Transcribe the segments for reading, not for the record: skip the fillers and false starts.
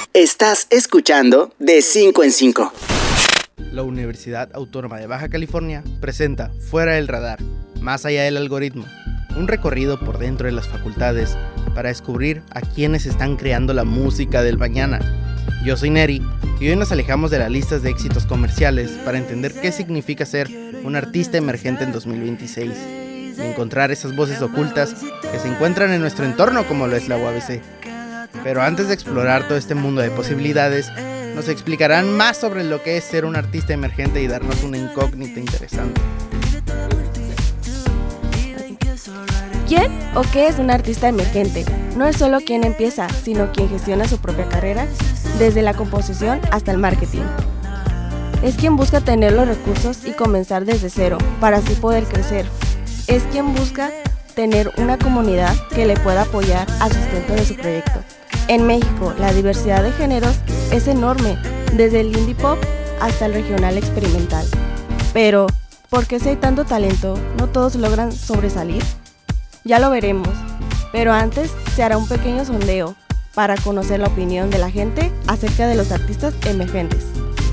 Estás escuchando De 5 en 5. La Universidad Autónoma de Baja California presenta Fuera del Radar, Más allá del algoritmo, un recorrido por dentro de las facultades para descubrir a quienes están creando la música del mañana. Yo soy Neri y hoy nos alejamos de las listas de éxitos comerciales para entender qué significa ser un artista emergente en 2026 y encontrar esas voces ocultas que se encuentran en nuestro entorno como lo es la UABC. Pero antes de explorar todo este mundo de posibilidades, nos explicarán más sobre lo que es ser un artista emergente y darnos una incógnita interesante. ¿Quién o qué es un artista emergente? No es solo quien empieza, sino quien gestiona su propia carrera, desde la composición hasta el marketing. Es quien busca tener los recursos y comenzar desde cero, para así poder crecer. Es quien busca tener una comunidad que le pueda apoyar al sustento de su proyecto. En México, la diversidad de géneros es enorme, desde el indie pop hasta el regional experimental. Pero, ¿por qué si hay tanto talento, no todos logran sobresalir? Ya lo veremos, pero antes se hará un pequeño sondeo para conocer la opinión de la gente acerca de los artistas emergentes.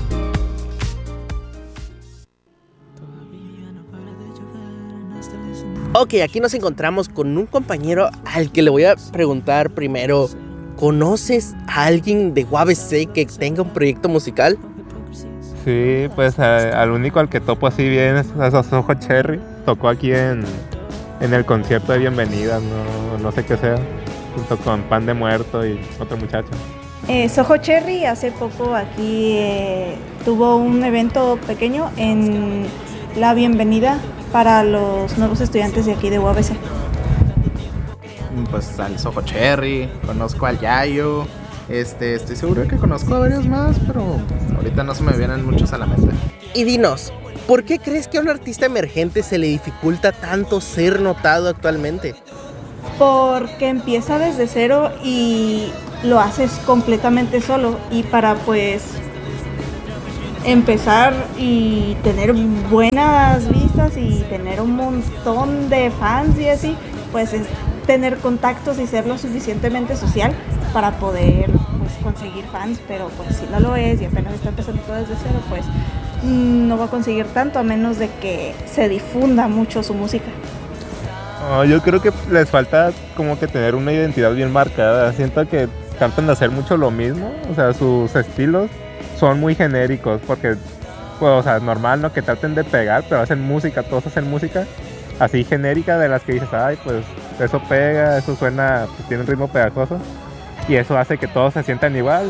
Ok, aquí nos encontramos con un compañero al que le voy a preguntar primero, ¿conoces a alguien de UABC que tenga un proyecto musical? Sí, pues al único al que topo así bien es a Soho Cherry. Tocó aquí en el concierto de bienvenida, no sé qué sea, junto con Pan de Muerto y otro muchacho. Soho Cherry hace poco aquí tuvo un evento pequeño en la bienvenida para los nuevos estudiantes de aquí de UABC. Pues al Soho Cherry, conozco al Yayo, estoy seguro de que conozco a varios más, pero ahorita no se me vienen muchos a la mente. Y dinos, ¿por qué crees que a un artista emergente se le dificulta tanto ser notado actualmente? Porque empieza desde cero y lo haces completamente solo, y para pues empezar y tener buenas vistas y tener un montón de fans y así, pues es tener contactos y ser lo suficientemente social para poder pues conseguir fans, pero pues si no lo es y apenas está empezando todo desde cero, pues no va a conseguir tanto a menos de que se difunda mucho su música. Yo creo que les falta como que tener una identidad bien marcada. Siento que tratan de hacer mucho lo mismo, o sea, sus estilos son muy genéricos porque, pues, o sea, normal, ¿no? Que traten de pegar, pero hacen música, todos hacen música así genérica de las que dices, ay, pues eso pega, eso suena, pues tiene un ritmo pegajoso y eso hace que todos se sientan igual.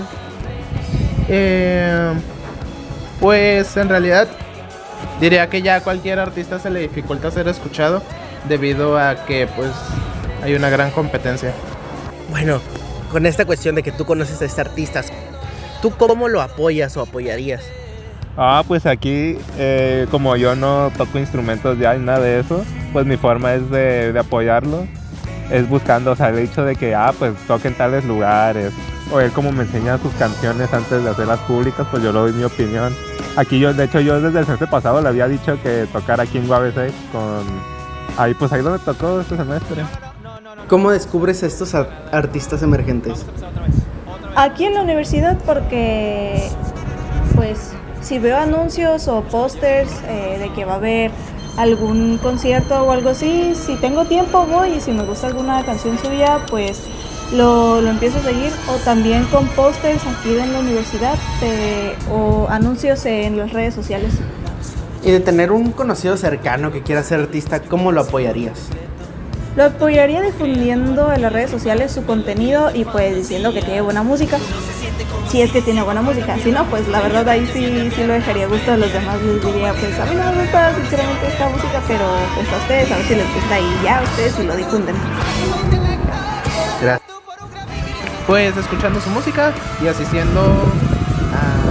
Pues en realidad diría que ya a cualquier artista se le dificulta ser escuchado debido a que pues hay una gran competencia. Bueno, con esta cuestión de que tú conoces a este artista, ¿tú cómo lo apoyas o apoyarías? Pues aquí, como yo no toco instrumentos ya ni nada de eso, pues mi forma es de apoyarlo, es buscando, o sea, el hecho de que, pues toquen tales lugares, o él como me enseña sus canciones antes de hacerlas públicas, pues yo le doy mi opinión. Aquí yo, de hecho, yo desde el semestre pasado le había dicho que tocara aquí en UABC ahí donde tocó este semestre. ¿Cómo descubres a estos artistas emergentes? Aquí en la universidad, porque pues si veo anuncios o pósters de que va a haber algún concierto o algo así, si tengo tiempo voy, y si me gusta alguna canción suya, pues lo empiezo a seguir. O también con pósters aquí en la universidad o anuncios en las redes sociales. Y de tener un conocido cercano que quiera ser artista, ¿cómo lo apoyarías? Lo apoyaría difundiendo en las redes sociales su contenido y pues diciendo que tiene buena música, si es que tiene buena música. Si no, pues la verdad ahí sí lo dejaría a gusto. A los demás les diría, pues a mí no me gusta sinceramente esta música, pero pues a ustedes a ver si les gusta y ya ustedes si lo difunden. Gracias. Pues escuchando su música y asistiendo a...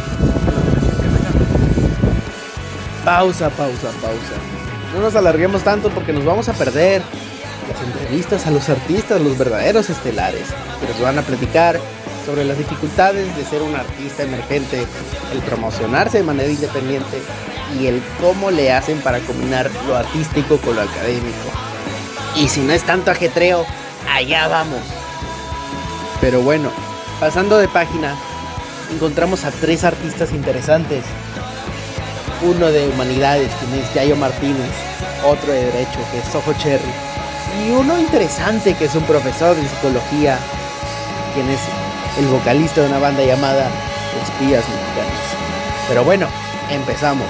Pausa. No nos alarguemos tanto porque nos vamos a perder las entrevistas a los artistas, los verdaderos estelares, que nos van a platicar sobre las dificultades de ser un artista emergente, el promocionarse de manera independiente y el cómo le hacen para combinar lo artístico con lo académico. Y si no es tanto ajetreo, allá vamos. Pero bueno, Pasando de página, encontramos a 3 artistas interesantes. Uno de Humanidades, quien es Yayo Martínez. Otro de Derecho, que es Soho Cherry. Y uno interesante, que es un profesor de psicología, quien es el vocalista de una banda llamada Espías Mexicanos. Pero bueno, empezamos.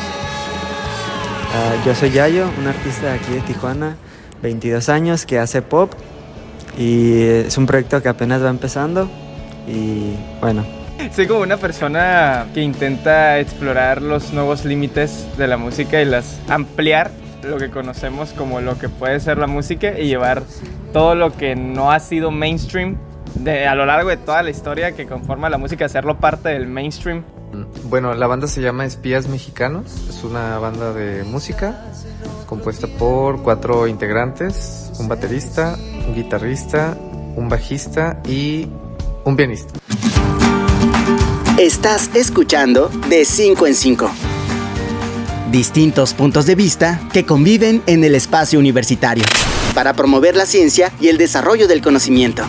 Yo soy Yayo, un artista de aquí de Tijuana, 22 años, que hace pop. Y es un proyecto que apenas va empezando. Y bueno. Soy como una persona que intenta explorar los nuevos límites de la música y ampliar lo que conocemos como lo que puede ser la música y llevar todo lo que no ha sido mainstream a lo largo de toda la historia que conforma la música, hacerlo parte del mainstream. Bueno, la banda se llama Espías Mexicanos, es una banda de música compuesta por 4 integrantes, un baterista, un guitarrista, un bajista y un pianista. Estás escuchando De 5 en 5. Distintos puntos de vista que conviven en el espacio universitario para promover la ciencia y el desarrollo del conocimiento.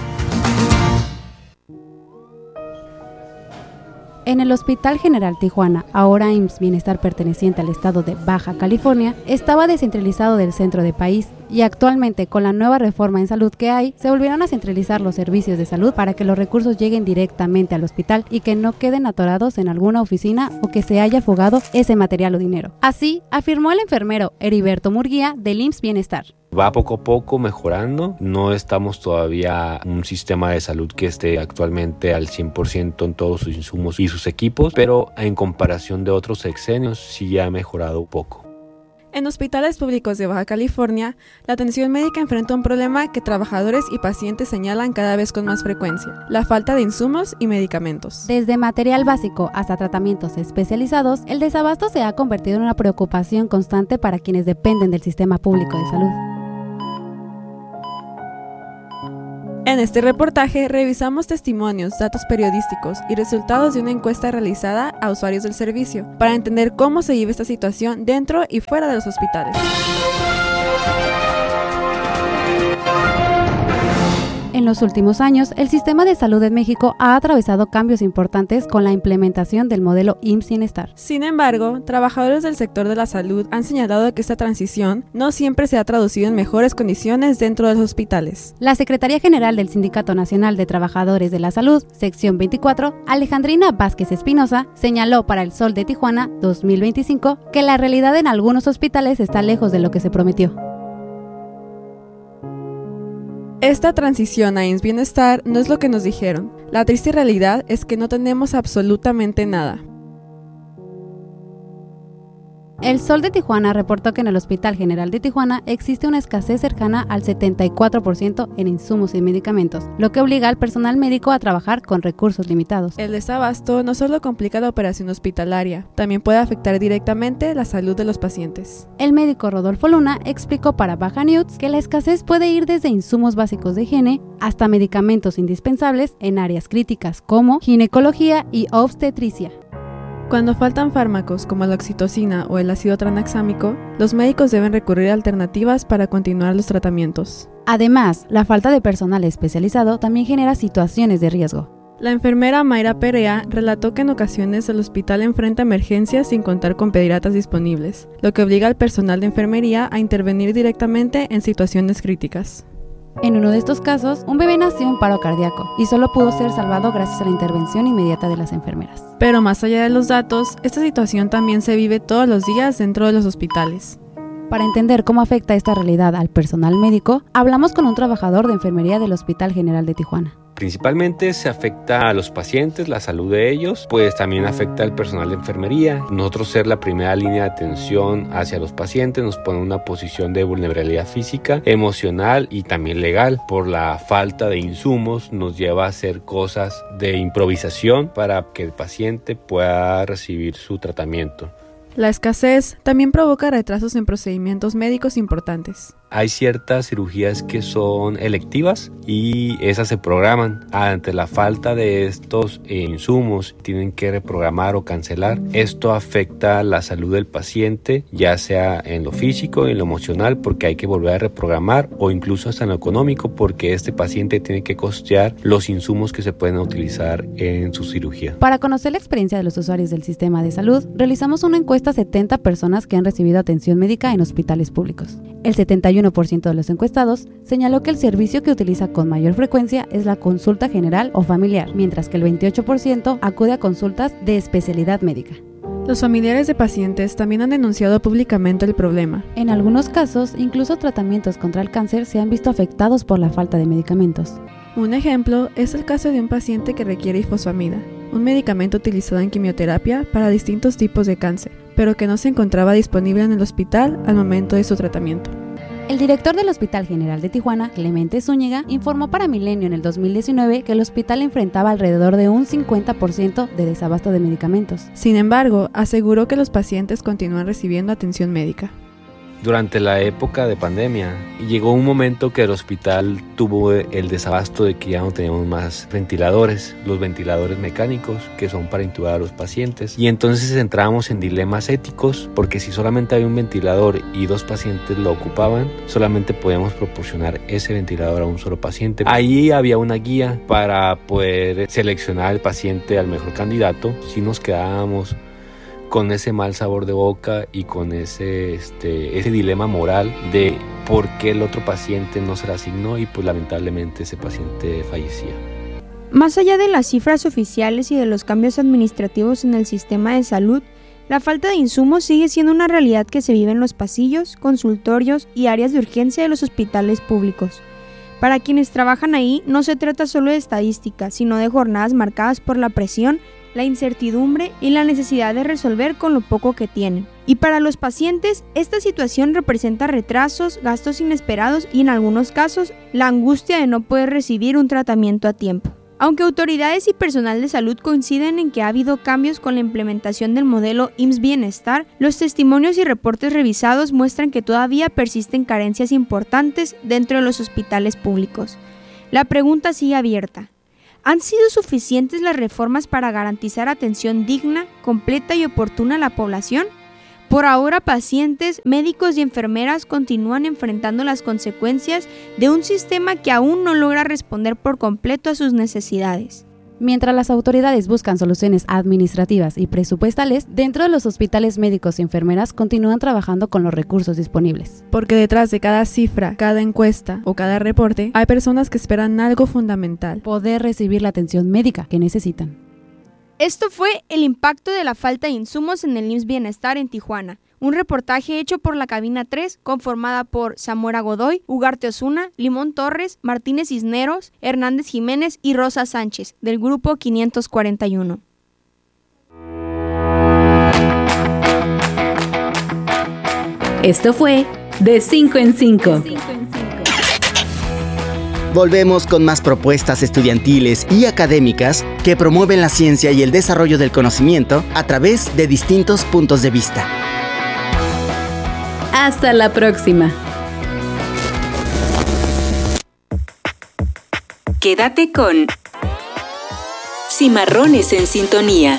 En el Hospital General Tijuana, ahora IMSS Bienestar perteneciente al estado de Baja California, estaba descentralizado del centro del país y actualmente con la nueva reforma en salud que hay, se volvieron a centralizar los servicios de salud para que los recursos lleguen directamente al hospital y que no queden atorados en alguna oficina o que se haya fugado ese material o dinero. Así, afirmó el enfermero Heriberto Murguía del IMSS Bienestar. Va poco a poco mejorando, no estamos todavía en un sistema de salud que esté actualmente al 100% en todos sus insumos y sus equipos, pero en comparación de otros sexenios sí ha mejorado un poco. En hospitales públicos de Baja California, la atención médica enfrenta un problema que trabajadores y pacientes señalan cada vez con más frecuencia: la falta de insumos y medicamentos. Desde material básico hasta tratamientos especializados, el desabasto se ha convertido en una preocupación constante para quienes dependen del sistema público de salud. En este reportaje revisamos testimonios, datos periodísticos y resultados de una encuesta realizada a usuarios del servicio para entender cómo se vive esta situación dentro y fuera de los hospitales. En los últimos años, el sistema de salud en México ha atravesado cambios importantes con la implementación del modelo IMSS Bienestar. Sin embargo, trabajadores del sector de la salud han señalado que esta transición no siempre se ha traducido en mejores condiciones dentro de los hospitales. La Secretaría General del Sindicato Nacional de Trabajadores de la Salud, sección 24, Alejandrina Vázquez Espinosa, señaló para El Sol de Tijuana 2025 que la realidad en algunos hospitales está lejos de lo que se prometió. Esta transición a IMSS Bienestar no es lo que nos dijeron. La triste realidad es que no tenemos absolutamente nada. El Sol de Tijuana reportó que en el Hospital General de Tijuana existe una escasez cercana al 74% en insumos y medicamentos, lo que obliga al personal médico a trabajar con recursos limitados. El desabasto no solo complica la operación hospitalaria, también puede afectar directamente la salud de los pacientes. El médico Rodolfo Luna explicó para Baja News que la escasez puede ir desde insumos básicos de higiene hasta medicamentos indispensables en áreas críticas como ginecología y obstetricia. Cuando faltan fármacos como la oxitocina o el ácido tranexámico, los médicos deben recurrir a alternativas para continuar los tratamientos. Además, la falta de personal especializado también genera situaciones de riesgo. La enfermera Mayra Perea relató que en ocasiones el hospital enfrenta emergencias sin contar con pediatras disponibles, lo que obliga al personal de enfermería a intervenir directamente en situaciones críticas. En uno de estos casos, un bebé nació en paro cardíaco y solo pudo ser salvado gracias a la intervención inmediata de las enfermeras. Pero más allá de los datos, esta situación también se vive todos los días dentro de los hospitales. Para entender cómo afecta esta realidad al personal médico, hablamos con un trabajador de enfermería del Hospital General de Tijuana. Principalmente se afecta a los pacientes, la salud de ellos, pues también afecta al personal de enfermería. Nosotros ser la primera línea de atención hacia los pacientes nos pone en una posición de vulnerabilidad física, emocional y también legal. Por la falta de insumos nos lleva a hacer cosas de improvisación para que el paciente pueda recibir su tratamiento. La escasez también provoca retrasos en procedimientos médicos importantes. hay ciertas cirugías que son electivas y esas se programan. Ante la falta de estos insumos, tienen que reprogramar o cancelar. Esto afecta la salud del paciente, ya sea en lo físico, en lo emocional, porque hay que volver a reprogramar, o incluso hasta en lo económico, porque este paciente tiene que costear los insumos que se pueden utilizar en su cirugía. Para conocer la experiencia de los usuarios del sistema de salud, realizamos una encuesta a 70 personas que han recibido atención médica en hospitales públicos. El 71% de los encuestados señaló que el servicio que utiliza con mayor frecuencia es la consulta general o familiar, mientras que el 28% acude a consultas de especialidad médica. Los familiares de pacientes también han denunciado públicamente el problema. En algunos casos, incluso tratamientos contra el cáncer se han visto afectados por la falta de medicamentos. Un ejemplo es el caso de un paciente que requiere ifosfamida, un medicamento utilizado en quimioterapia para distintos tipos de cáncer, pero que no se encontraba disponible en el hospital al momento de su tratamiento. El director del Hospital General de Tijuana, Clemente Zúñiga, informó para Milenio en el 2019 que el hospital enfrentaba alrededor de un 50% de desabasto de medicamentos. Sin embargo, aseguró que los pacientes continúan recibiendo atención médica. Durante la época de pandemia, llegó un momento que el hospital tuvo el desabasto de que ya no teníamos más ventiladores, los ventiladores mecánicos que son para intubar a los pacientes, y entonces entramos en dilemas éticos, porque si solamente había un ventilador y 2 pacientes lo ocupaban, solamente podíamos proporcionar ese ventilador a un solo paciente. Ahí había una guía para poder seleccionar al paciente al mejor candidato. Si nos quedábamos con ese mal sabor de boca y con ese dilema moral de por qué el otro paciente no se le asignó, y pues lamentablemente ese paciente fallecía. Más allá de las cifras oficiales y de los cambios administrativos en el sistema de salud, la falta de insumos sigue siendo una realidad que se vive en los pasillos, consultorios y áreas de urgencia de los hospitales públicos. Para quienes trabajan ahí, no se trata solo de estadísticas, sino de jornadas marcadas por la presión, la incertidumbre y la necesidad de resolver con lo poco que tienen. Y para los pacientes, esta situación representa retrasos, gastos inesperados y en algunos casos, la angustia de no poder recibir un tratamiento a tiempo. Aunque autoridades y personal de salud coinciden en que ha habido cambios con la implementación del modelo IMSS Bienestar, los testimonios y reportes revisados muestran que todavía persisten carencias importantes dentro de los hospitales públicos. La pregunta sigue abierta. ¿Han sido suficientes las reformas para garantizar atención digna, completa y oportuna a la población? Por ahora, pacientes, médicos y enfermeras continúan enfrentando las consecuencias de un sistema que aún no logra responder por completo a sus necesidades. Mientras las autoridades buscan soluciones administrativas y presupuestales, dentro de los hospitales médicos y enfermeras continúan trabajando con los recursos disponibles. Porque detrás de cada cifra, cada encuesta o cada reporte, hay personas que esperan algo fundamental: poder recibir la atención médica que necesitan. Esto fue el impacto de la falta de insumos en el IMSS Bienestar en Tijuana. Un reportaje hecho por la Cabina 3, conformada por Zamora Godoy, Ugarte Osuna, Limón Torres, Martínez Cisneros, Hernández Jiménez y Rosa Sánchez, del grupo 541. Esto fue De 5 en 5. Volvemos con más propuestas estudiantiles y académicas que promueven la ciencia y el desarrollo del conocimiento a través de distintos puntos de vista. Hasta la próxima. Quédate con Cimarrones en Sintonía.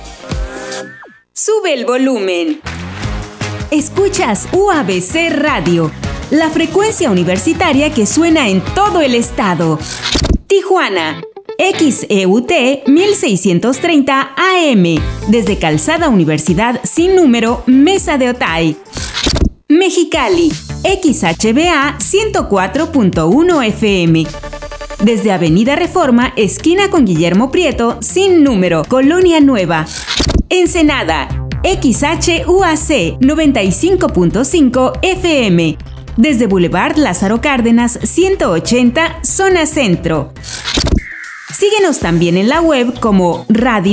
Sube el volumen. Escuchas UABC Radio, la frecuencia universitaria que suena en todo el estado. Tijuana, XEUT 1630 AM, desde Calzada Universidad sin número, Mesa de Otay. Mexicali, XHBA 104.1 FM, desde Avenida Reforma, esquina con Guillermo Prieto, sin número, Colonia Nueva. Ensenada, XHUAC 95.5 FM, desde Boulevard Lázaro Cárdenas 180, zona centro. Síguenos también en la web como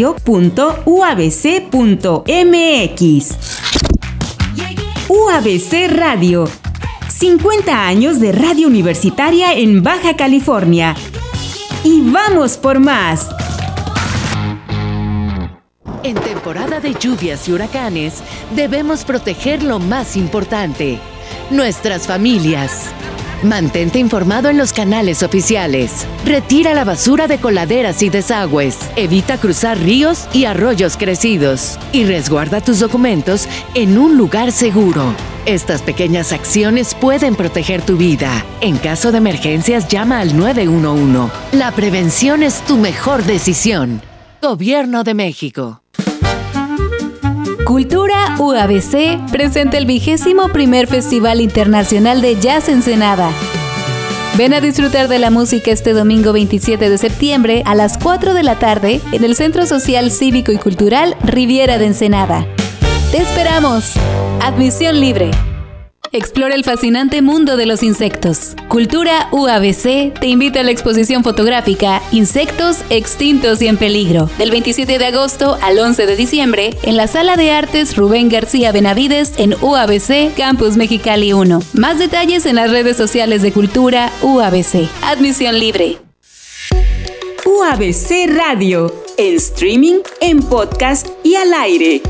radio.uabc.mx. UABC Radio, 50 años de radio universitaria en Baja California. Y vamos por más. En temporada de lluvias y huracanes, debemos proteger lo más importante: nuestras familias. Mantente informado en los canales oficiales. Retira la basura de coladeras y desagües. Evita cruzar ríos y arroyos crecidos. Y resguarda tus documentos en un lugar seguro. Estas pequeñas acciones pueden proteger tu vida. En caso de emergencias, llama al 911. La prevención es tu mejor decisión. Gobierno de México. Cultura UABC presenta el 21º Festival Internacional de Jazz Ensenada. Ven a disfrutar de la música este domingo 27 de septiembre a las 4 de la tarde en el Centro Social Cívico y Cultural Riviera de Ensenada. ¡Te esperamos! Admisión libre. Explora el fascinante mundo de los insectos. Cultura UABC te invita a la exposición fotográfica Insectos extintos y en peligro, del 27 de agosto al 11 de diciembre en la Sala de Artes Rubén García Benavides en UABC Campus Mexicali 1. Más detalles en las redes sociales de Cultura UABC. Admisión libre. UABC Radio, en streaming, en podcast y al aire.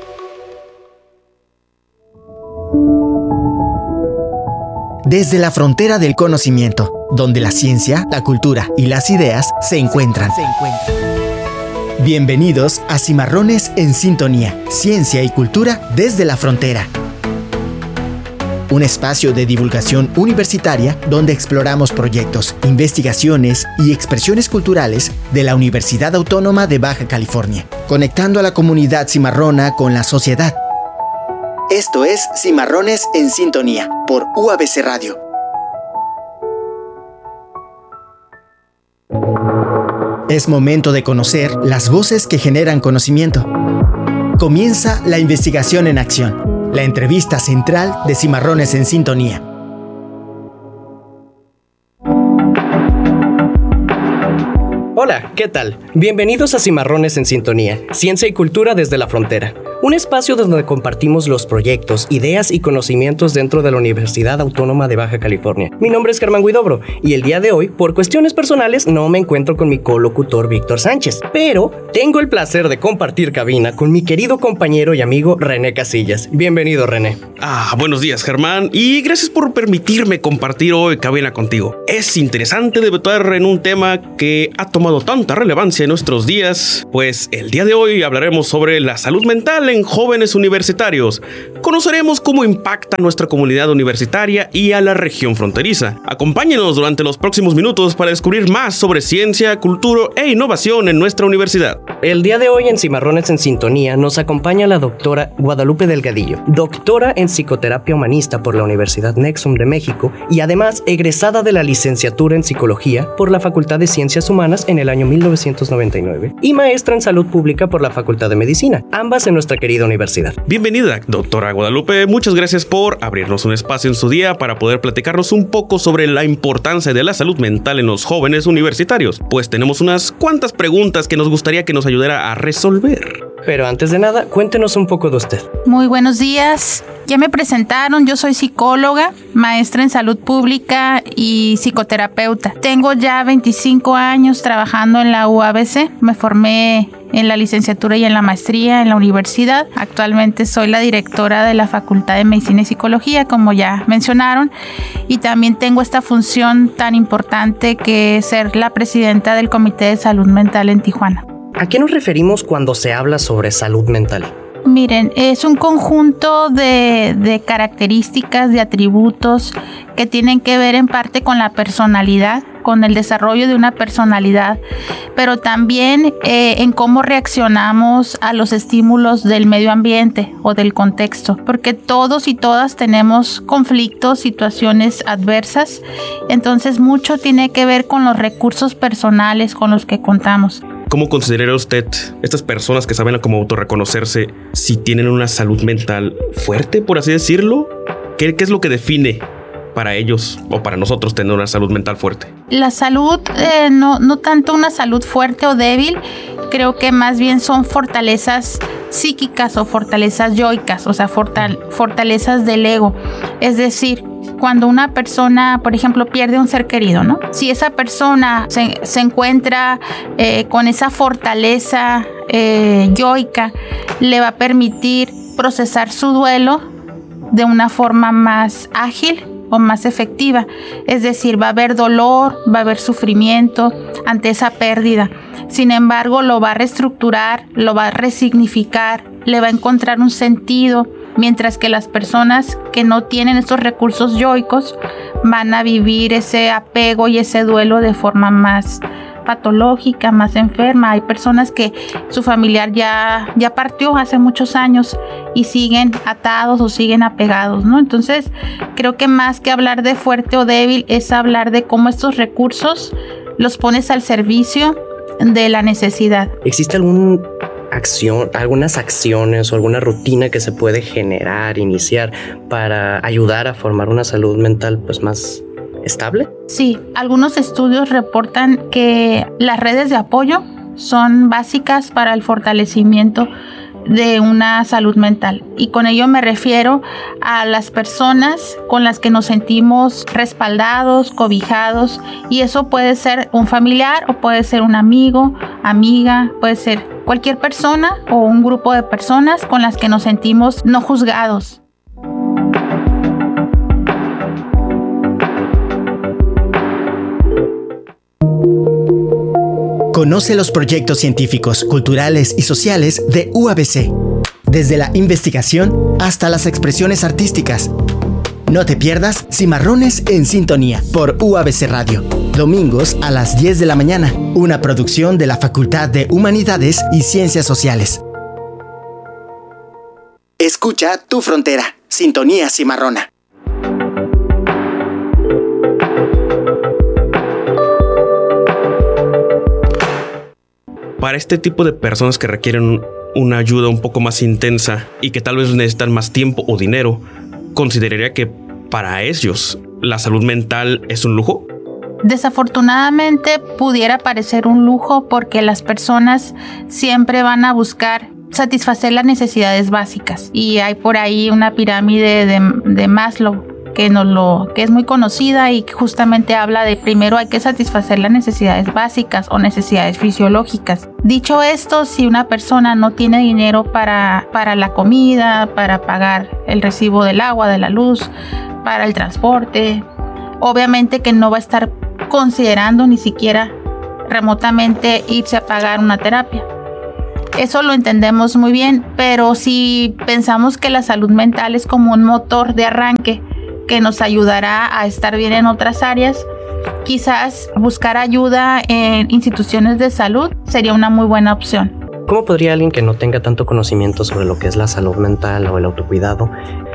Desde la frontera del conocimiento, donde la ciencia, la cultura y las ideas se encuentran. Bienvenidos a Cimarrones en Sintonía, ciencia y cultura desde la frontera. Un espacio de divulgación universitaria donde exploramos proyectos, investigaciones y expresiones culturales de la Universidad Autónoma de Baja California, conectando a la comunidad cimarrona con la sociedad. Esto es Cimarrones en Sintonía, por UABC Radio. Es momento de conocer las voces que generan conocimiento. Comienza la investigación en acción, la entrevista central de Cimarrones en Sintonía. Hola, ¿qué tal? Bienvenidos a Cimarrones en Sintonía, ciencia y cultura desde la frontera. Un espacio donde compartimos los proyectos, ideas y conocimientos dentro de la Universidad Autónoma de Baja California. Mi nombre es Germán Huidobro y el día de hoy, por cuestiones personales, no me encuentro con mi colocutor Víctor Sánchez, pero tengo el placer de compartir cabina con mi querido compañero y amigo René Casillas. Bienvenido, René. Buenos días, Germán, y gracias por permitirme compartir hoy cabina contigo. Es interesante debatir en un tema que ha tomado tanta relevancia en nuestros días, pues el día de hoy hablaremos sobre la salud mental en jóvenes universitarios. Conoceremos cómo impacta a nuestra comunidad universitaria y a la región fronteriza. Acompáñenos durante los próximos minutos para descubrir más sobre ciencia, cultura e innovación en nuestra universidad. El día de hoy en Cimarrones en Sintonía nos acompaña la doctora Guadalupe Delgadillo, doctora en psicoterapia humanista por la Universidad Nexum de México y además egresada de la licenciatura en psicología por la Facultad de Ciencias Humanas en el año 1999 y maestra en salud pública por la Facultad de Medicina, ambas en nuestra querida universidad. Bienvenida, doctora Guadalupe. Muchas gracias por abrirnos un espacio en su día para poder platicarnos un poco sobre la importancia de la salud mental en los jóvenes universitarios. Pues tenemos unas cuantas preguntas que nos gustaría que nos ayudara a resolver. Pero antes de nada, cuéntenos un poco de usted. Muy buenos días. Ya me presentaron, yo soy psicóloga, maestra en salud pública y psicoterapeuta. Tengo ya 25 años trabajando en la UABC. Me formé en la licenciatura y en la maestría en la universidad. Actualmente soy la directora de la Facultad de Medicina y Psicología, como ya mencionaron, y también tengo esta función tan importante que es ser la presidenta del Comité de Salud Mental en Tijuana. ¿A qué nos referimos cuando se habla sobre salud mental? Miren, es un conjunto de características, de atributos que tienen que ver en parte con la personalidad, con el desarrollo de una personalidad, pero también en cómo reaccionamos a los estímulos del medio ambiente o del contexto, porque todos y todas tenemos conflictos, situaciones adversas, entonces mucho tiene que ver con los recursos personales con los que contamos. ¿Cómo considera usted estas personas que saben cómo autorreconocerse si tienen una salud mental fuerte, por así decirlo? ¿Qué es lo que define para ellos o para nosotros tener una salud mental fuerte? La salud, no tanto una salud fuerte o débil, creo que más bien son fortalezas psíquicas o fortalezas yoicas, o sea, fortalezas del ego. Es decir, cuando una persona, por ejemplo, pierde un ser querido, ¿no? Si esa persona se encuentra con esa fortaleza yoica, le va a permitir procesar su duelo de una forma más ágil o más efectiva. Es decir, va a haber dolor, va a haber sufrimiento ante esa pérdida. Sin embargo, lo va a reestructurar, lo va a resignificar, le va a encontrar un sentido, mientras que las personas que no tienen estos recursos yoicos van a vivir ese apego y ese duelo de forma más patológica, más enferma. Hay personas que su familiar ya partió hace muchos años y siguen atados o siguen apegados, ¿no? Entonces, creo que más que hablar de fuerte o débil es hablar de cómo estos recursos los pones al servicio de la necesidad. ¿Existe algunas acciones o alguna rutina que se puede generar, iniciar para ayudar a formar una salud mental pues más estable? Sí, algunos estudios reportan que las redes de apoyo son básicas para el fortalecimiento de una salud mental, y con ello me refiero a las personas con las que nos sentimos respaldados, cobijados, y eso puede ser un familiar o puede ser un amigo, amiga, puede ser cualquier persona o un grupo de personas con las que nos sentimos no juzgados. Conoce los proyectos científicos, culturales y sociales de UABC, desde la investigación hasta las expresiones artísticas. No te pierdas Cimarrones en Sintonía por UABC Radio, domingos a las 10 de la mañana, una producción de la Facultad de Humanidades y Ciencias Sociales. Escucha tu frontera, Sintonía Cimarrona. Para este tipo de personas que requieren una ayuda un poco más intensa y que tal vez necesitan más tiempo o dinero, ¿consideraría que para ellos la salud mental es un lujo? Desafortunadamente pudiera parecer un lujo porque las personas siempre van a buscar satisfacer las necesidades básicas, y hay por ahí una pirámide de Maslow que es muy conocida y que justamente habla de primero hay que satisfacer las necesidades básicas o necesidades fisiológicas. Dicho esto, si una persona no tiene dinero para la comida, para pagar el recibo del agua, de la luz, para el transporte, obviamente que no va a estar considerando ni siquiera remotamente irse a pagar una terapia. Eso lo entendemos muy bien, pero si pensamos que la salud mental es como un motor de arranque que nos ayudará a estar bien en otras áreas, quizás buscar ayuda en instituciones de salud sería una muy buena opción. ¿Cómo podría alguien que no tenga tanto conocimiento sobre lo que es la salud mental o el autocuidado,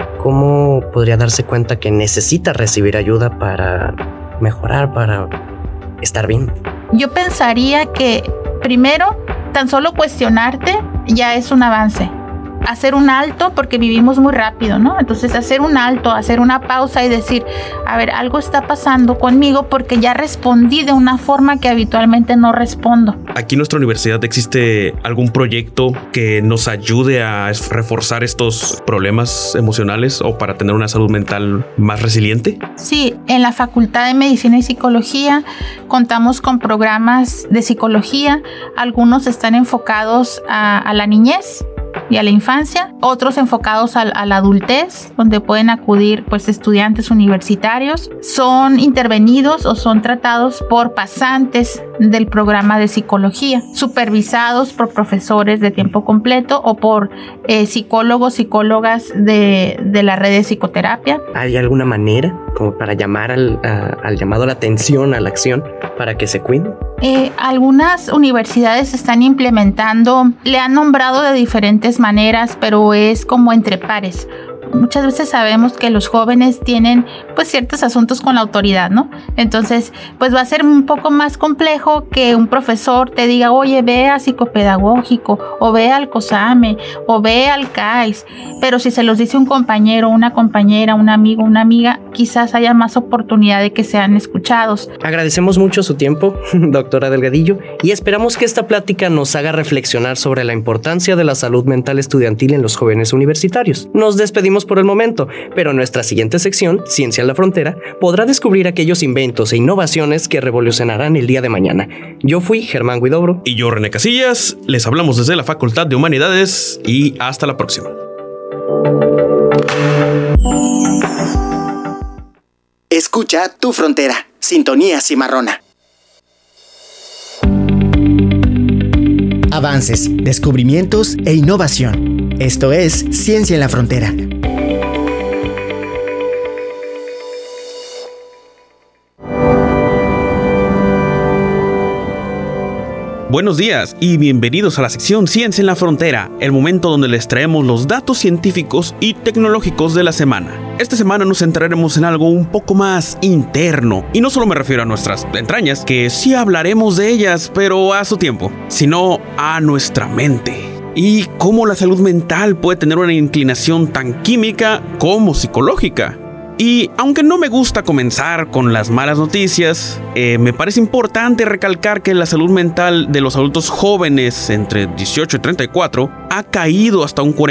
cómo podría darse cuenta que necesita recibir ayuda para mejorar, para estar bien? Yo pensaría que primero, tan solo cuestionarte ya es un avance. Hacer un alto, porque vivimos muy rápido, ¿no? Entonces hacer un alto, hacer una pausa y decir, a ver, algo está pasando conmigo porque ya respondí de una forma que habitualmente no respondo. ¿Aquí en nuestra universidad existe algún proyecto que nos ayude a reforzar estos problemas emocionales o para tener una salud mental más resiliente? Sí, en la Facultad de Medicina y Psicología contamos con programas de psicología. Algunos están enfocados a la niñez y a la infancia, otros enfocados a la adultez, donde pueden acudir pues estudiantes universitarios. Son intervenidos o son tratados por pasantes del programa de psicología, supervisados por profesores de tiempo completo o por psicólogos, psicólogas de la red de psicoterapia. ¿Hay alguna manera como para llamar al llamado a la atención, a la acción, para que se cuiden? Algunas universidades están implementando, le han nombrado de diferentes maneras, pero es como entre pares. Muchas veces sabemos que los jóvenes tienen pues ciertos asuntos con la autoridad, ¿no? Entonces pues va a ser un poco más complejo que un profesor te diga, oye, ve a psicopedagógico o ve al COSAME o ve al CAIS, pero si se los dice un compañero, una compañera, un amigo, una amiga, quizás haya más oportunidad de que sean escuchados. Agradecemos mucho su tiempo, doctora Delgadillo, y esperamos que esta plática nos haga reflexionar sobre la importancia de la salud mental estudiantil en los jóvenes universitarios. Nos despedimos por el momento, pero en nuestra siguiente sección, Ciencia en la Frontera, podrá descubrir aquellos inventos e innovaciones que revolucionarán el día de mañana. Yo fui Germán Guidobro. Y yo, René Casillas. Les hablamos desde la Facultad de Humanidades y hasta la próxima. Escucha tu frontera. Sintonía Cimarrona. Avances, descubrimientos e innovación. Esto es Ciencia en la Frontera. Buenos días y bienvenidos a la sección Ciencia en la Frontera, el momento donde les traemos los datos científicos y tecnológicos de la semana. Esta semana nos centraremos en algo un poco más interno, y no solo me refiero a nuestras entrañas, que sí hablaremos de ellas, pero a su tiempo, sino a nuestra mente. Y cómo la salud mental puede tener una inclinación tan química como psicológica. Y aunque no me gusta comenzar con las malas noticias, me parece importante recalcar que la salud mental de los adultos jóvenes entre 18 y 34 ha caído hasta un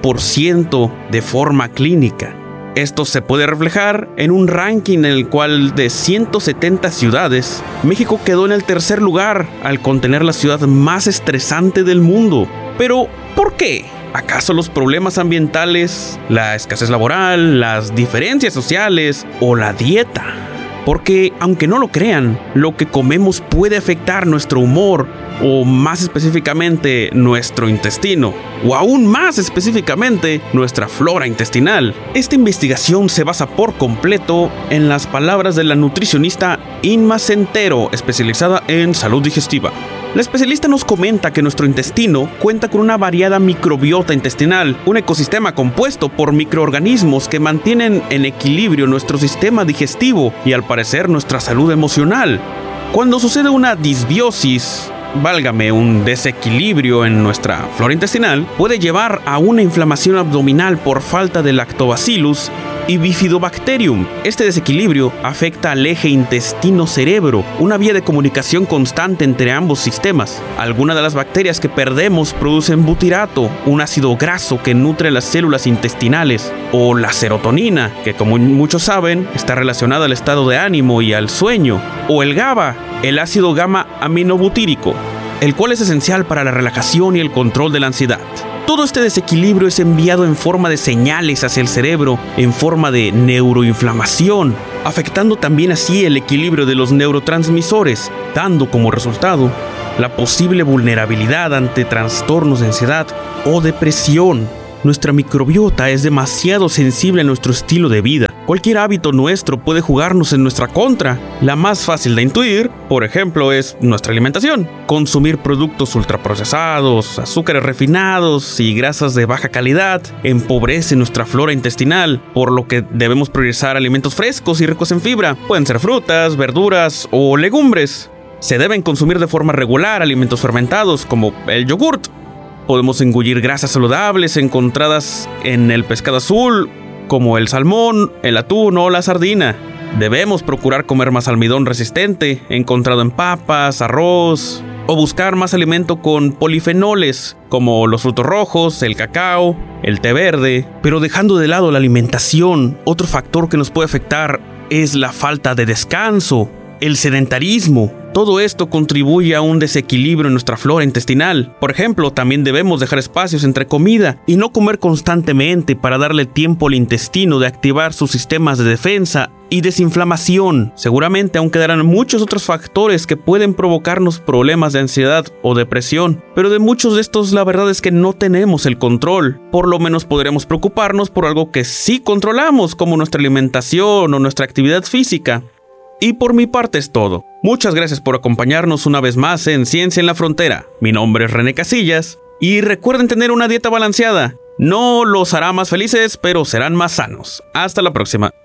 41% de forma clínica. Esto se puede reflejar en un ranking en el cual de 170 ciudades, México quedó en el tercer lugar al contener la ciudad más estresante del mundo. Pero, ¿por qué? ¿Acaso los problemas ambientales, la escasez laboral, las diferencias sociales o la dieta? Porque, aunque no lo crean, lo que comemos puede afectar nuestro humor, o más específicamente nuestro intestino, o aún más específicamente nuestra flora intestinal. Esta investigación se basa por completo en las palabras de la nutricionista Inma Centero, especializada en salud digestiva. La especialista nos comenta que nuestro intestino cuenta con una variada microbiota intestinal, un ecosistema compuesto por microorganismos que mantienen en equilibrio nuestro sistema digestivo y, al parecer, nuestra salud emocional. Cuando sucede una disbiosis, válgame, un desequilibrio en nuestra flora intestinal, puede llevar a una inflamación abdominal por falta de lactobacillus y bifidobacterium. Este desequilibrio afecta al eje intestino-cerebro, una vía de comunicación constante entre ambos sistemas. Algunas de las bacterias que perdemos producen butirato, un ácido graso que nutre las células intestinales, o la serotonina, que como muchos saben, está relacionada al estado de ánimo y al sueño, o el GABA, el ácido gamma aminobutírico, el cual es esencial para la relajación y el control de la ansiedad. Todo este desequilibrio es enviado en forma de señales hacia el cerebro, en forma de neuroinflamación, afectando también así el equilibrio de los neurotransmisores, dando como resultado la posible vulnerabilidad ante trastornos de ansiedad o depresión. Nuestra microbiota es demasiado sensible a nuestro estilo de vida. Cualquier hábito nuestro puede jugarnos en nuestra contra. La más fácil de intuir, por ejemplo, es nuestra alimentación. Consumir productos ultraprocesados, azúcares refinados y grasas de baja calidad empobrece nuestra flora intestinal, por lo que debemos priorizar alimentos frescos y ricos en fibra. Pueden ser frutas, verduras o legumbres. Se deben consumir de forma regular alimentos fermentados como el yogurt. Podemos engullir grasas saludables encontradas en el pescado azul, como el salmón, el atún o la sardina. Debemos procurar comer más almidón resistente, encontrado en papas, arroz, o buscar más alimento con polifenoles, como los frutos rojos, el cacao, el té verde. Pero dejando de lado la alimentación, otro factor que nos puede afectar es la falta de descanso, el sedentarismo. Todo esto contribuye a un desequilibrio en nuestra flora intestinal. Por ejemplo, también debemos dejar espacios entre comida y no comer constantemente para darle tiempo al intestino de activar sus sistemas de defensa y desinflamación. Seguramente aún quedarán muchos otros factores que pueden provocarnos problemas de ansiedad o depresión, pero de muchos de estos la verdad es que no tenemos el control. Por lo menos podremos preocuparnos por algo que sí controlamos, como nuestra alimentación o nuestra actividad física. Y por mi parte es todo. Muchas gracias por acompañarnos una vez más en Ciencia en la Frontera. Mi nombre es René Casillas y recuerden tener una dieta balanceada. No los hará más felices, pero serán más sanos. Hasta la próxima.